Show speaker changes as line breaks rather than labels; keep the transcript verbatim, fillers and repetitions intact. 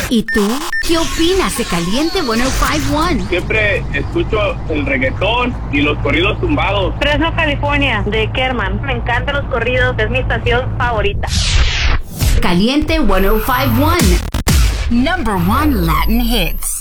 ¿Y tú? ¿Qué opinas de Caliente ciento cinco uno?
Siempre escucho el reggaetón y los corridos tumbados.
Fresno, California, de Kerman. Me encantan los corridos, es mi estación favorita.
Caliente ciento cinco uno. Number one Latin hits.